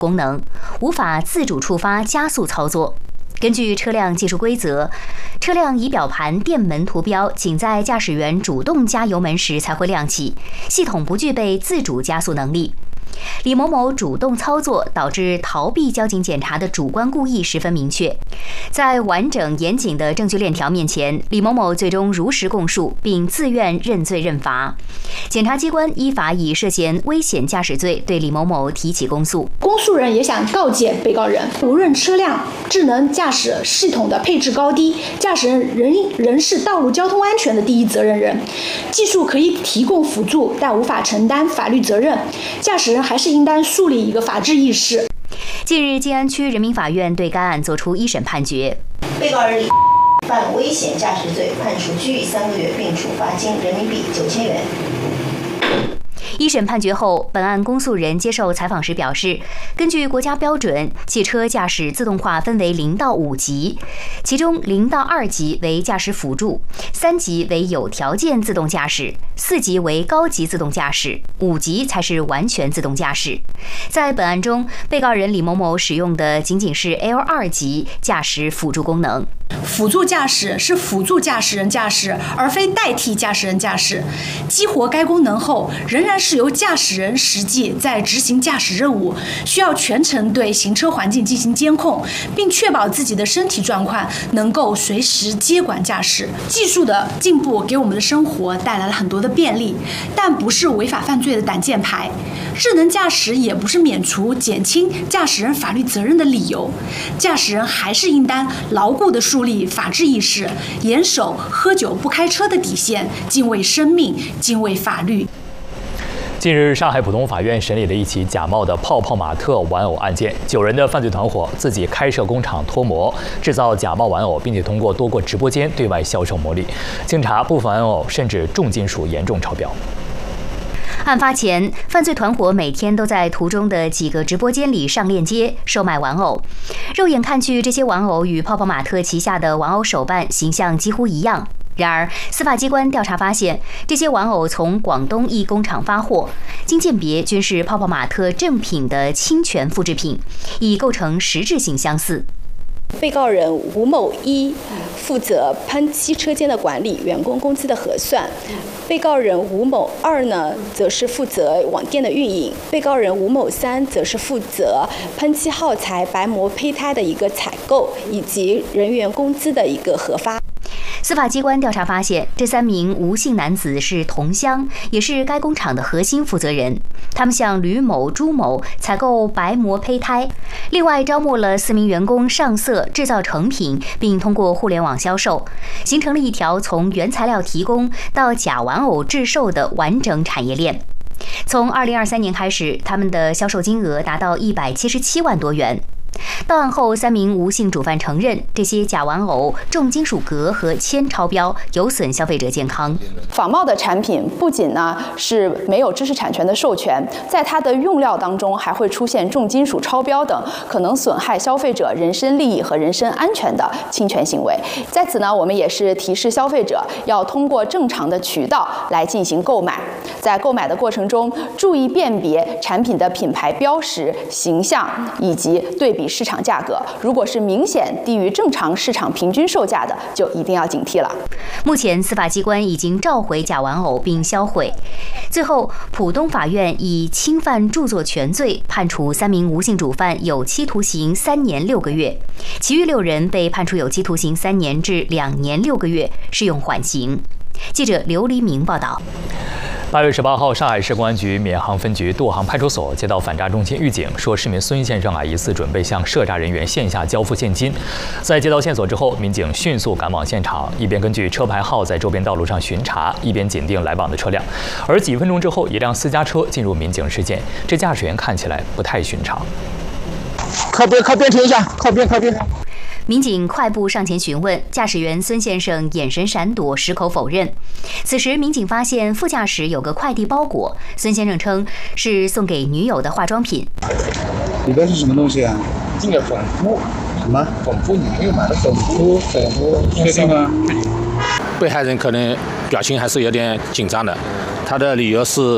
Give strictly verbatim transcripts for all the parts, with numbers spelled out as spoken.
功能，无法自主触发加速操作。根据车辆技术规则，车辆仪表盘电门图标仅在驾驶员主动加油门时才会亮起，系统不具备自主加速能力。李某某主动操作，导致逃避交警检查的主观故意十分明确。在完整严谨的证据链条面前，李某某最终如实供述，并自愿认罪认罚。检察机关依法以涉嫌危险驾驶罪对李某某提起公诉。 公诉人也想告诫被告人，无论车辆智能驾驶系统的配置高低，驾驶人仍仍是道路交通安全的第一责任人。技术可以提供辅助，但无法承担法律责任。驾驶人还是应当树立一个法治意识。 近日，静安区人民法院对该案作出一审判决， 被告人李犯危险驾驶罪，判处拘役三个月，并处罚金人民币九千元。 一审判决后，本案公诉人接受采访时表示，根据国家标准，汽车驾驶自动化分为零到五级，其中零到二级为驾驶辅助，三级为有条件自动驾驶，四级为高级自动驾驶，五级才是完全自动驾驶。在本案中，被告人李某某使用的仅仅是 L 二级驾驶辅助功能。 辅助驾驶是辅助驾驶人驾驶，而非代替驾驶人驾驶。激活该功能后，仍然是由驾驶人实际在执行驾驶任务，需要全程对行车环境进行监控，并确保自己的身体状况能够随时接管驾驶。技术的进步给我们的生活带来了很多的便利，但不是违法犯罪的挡箭牌。智能驾驶也不是免除、减轻驾驶人法律责任的理由。驾驶人还是应当牢固地树立法治意识，严守喝酒不开车的底线，敬畏生命，敬畏法律。 近日，上海浦东法院审理了一起假冒的泡泡玛特玩偶案件。九人的犯罪团伙自己开设工厂脱模，制造假冒玩偶，并且通过多个直播间对外销售牟利。经查，部分玩偶甚至重金属严重超标。 案发前，犯罪团伙每天都在途中的几个直播间里上链接售卖玩偶。肉眼看去，这些玩偶与泡泡玛特旗下的玩偶手办形象几乎一样。然而，司法机关调查发现，这些玩偶从广东一工厂发货，经鉴别均是泡泡玛特正品的侵权复制品，已构成实质性相似。 被告人吴某一负责喷漆车间的管理、员工工资的核算；被告人吴某二呢，则是负责网店的运营；被告人吴某三则是负责喷漆耗材、白膜胚胎的一个采购以及人员工资的一个核发。 司法机关调查发现，这三名吴姓男子是同乡，也是该工厂的核心负责人。他们向吕某、朱某采购白膜胚胎，另外招募了四名员工上色制造成品，并通过互联网销售，形成了一条从原材料提供到假玩偶制售的完整产业链。从二零二三年开始，他们的销售金额达到一百七十七万多元。到案后，三名吴姓主犯承认，这些假玩偶重金属镉和铅超标，有损消费者健康。 仿冒的产品不仅呢是没有知识产权的授权，在它的用料当中还会出现重金属超标等可能损害消费者人身利益和人身安全的侵权行为。在此呢，我们也是提示消费者要通过正常的渠道来进行购买，在购买的过程中注意辨别产品的品牌标识、形象以及对比市场价格，如果是明显低于正常市场平均售价的，就一定要警惕了。 目前，司法机关已经召回假玩偶并销毁。最后，浦东法院以侵犯著作权罪判处三名吴姓主犯有期徒刑三年六个月，其余六人被判处有期徒刑三年至两年六个月，适用缓刑。记者刘黎明报道。 八月十八号，上海市公安局闵行分局杜航派出所接到反诈中心预警，说市民孙先生啊疑似准备向涉诈人员线下交付现金。在接到线索之后，民警迅速赶往现场，一边根据车牌号在周边道路上巡查，一边紧盯来往的车辆。而几分钟之后，一辆私家车进入民警视线，这驾驶员看起来不太寻常。 靠边，靠边停一下，靠边，靠边。 民警快步上前询问，驾驶员孙先生眼神闪躲，矢口否认。此时，民警发现副驾驶有个快递包裹，孙先生称是送给女友的化妆品。 里边是什么东西啊？ 这个粉扑， 什么？ 粉扑，女朋友买的粉扑，粉扑， 确定吗？ 被害人可能表情还是有点紧张的，他的理由是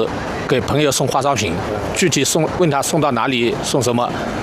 给朋友送化妆品，具体送问他送到哪里送什么，